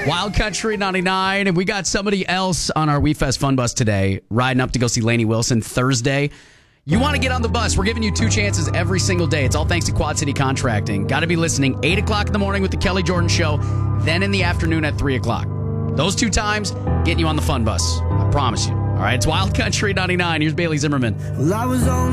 Wild Country 99, and we got somebody else on our WeFest Fun Bus today, riding up to go see Lainey Wilson Thursday. You want to get on the bus, we're giving you 2 chances every single day. It's all thanks to Quad City Contracting. Got to be listening 8 o'clock in the morning with the Kelly Jordan Show, then in the afternoon at 3 o'clock. Those 2 times, getting you on the Fun Bus. I promise you. All right, it's Wild Country 99. Here's Bailey Zimmerman. Well, I was on